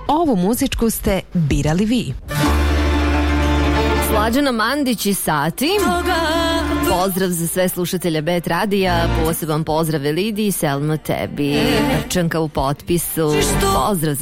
Ovu muzičku ste birali vi. Slađana Mandić i Sati. Pozdrav za sve slušatelje Bet Radija, poseban pozdrav Elidi i Selma tebi. Čanka u potpisu. Pozdrav za